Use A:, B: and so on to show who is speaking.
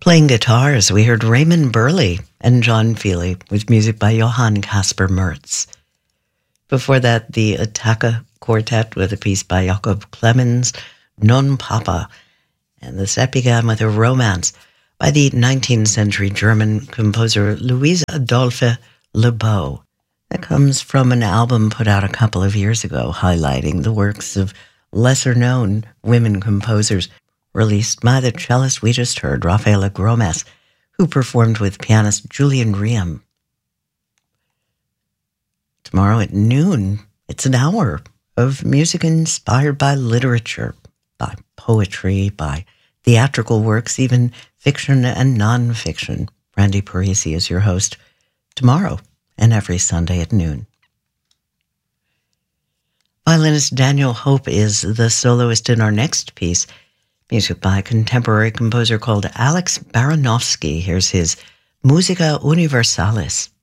A: Playing guitars, we heard Raymond Burley and John Feely with music by Johann Caspar Mertz. Before that, the Attacca Quartet with a piece by Jakob Clemens, Non Papa. And the set began with a romance by the 19th century German composer Louise Adolphe Lebeau. That comes from an album put out a couple of years ago highlighting the works of lesser-known women composers, released by the cellist we just heard, Rafaela Gromas, who performed with pianist Julian Riem. Tomorrow at noon, it's an hour of music inspired by literature, by poetry, by theatrical works, even fiction and nonfiction. Randy Parisi is your host tomorrow and every Sunday at noon. Violinist Daniel Hope is the soloist in our next piece, music by a contemporary composer called Alex Baranovsky. Here's his Musica Universalis.